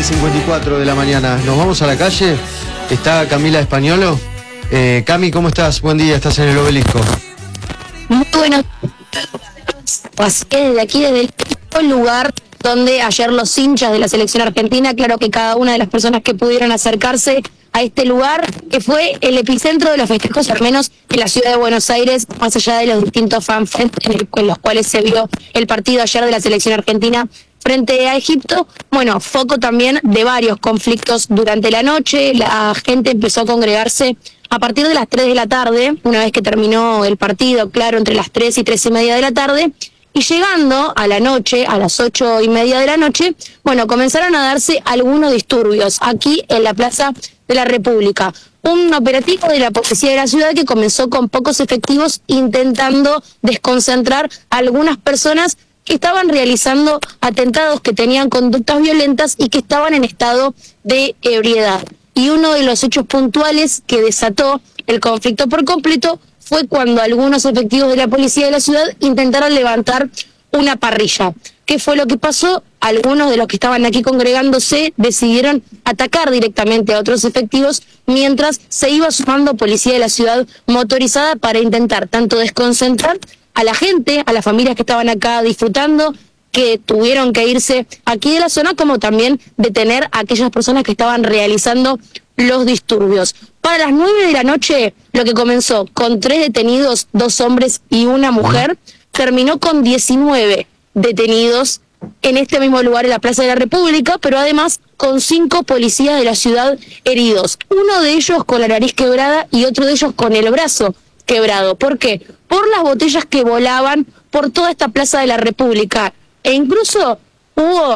7:54 de la mañana. ¿Nos vamos a la calle? Está Camila Españolo. Cami, ¿cómo estás? Buen día, estás en el Obelisco. Muy bueno. Pasé desde aquí, desde el lugar donde ayer los hinchas de la selección argentina, claro que cada una de las personas que pudieron acercarse a este lugar, que fue el epicentro de los festejos armenos en la ciudad de Buenos Aires, más allá de los distintos fanfests en los cuales se vio el partido ayer de la selección argentina frente a Egipto. Bueno, foco también de varios conflictos durante la noche. La gente empezó a congregarse a partir de las 3 de la tarde, una vez que terminó el partido, claro, entre las 3 y 3:30 de la tarde, y llegando a la noche, a las 8:30 de la noche, bueno, comenzaron a darse algunos disturbios aquí en la Plaza de la República. Un operativo de la policía de la ciudad que comenzó con pocos efectivos intentando desconcentrar a algunas personas que estaban realizando atentados, que tenían conductas violentas y que estaban en estado de ebriedad. Y uno de los hechos puntuales que desató el conflicto por completo fue cuando algunos efectivos de la policía de la ciudad intentaron levantar una parrilla. ¿Qué fue lo que pasó? Algunos de los que estaban aquí congregándose decidieron atacar directamente a otros efectivos, mientras se iba sumando policía de la ciudad motorizada para intentar tanto desconcentrar a la gente, a las familias que estaban acá disfrutando, que tuvieron que irse aquí de la zona, como también detener a aquellas personas que estaban realizando los disturbios. Para las 9 de la noche, lo que comenzó con 3 detenidos, 2 hombres y una mujer, terminó con 19 detenidos en este mismo lugar, en la Plaza de la República, pero además con 5 policías de la ciudad heridos. Uno de ellos con la nariz quebrada y otro de ellos con el brazo quebrado. ¿Por qué? Por las botellas que volaban por toda esta Plaza de la República. E incluso hubo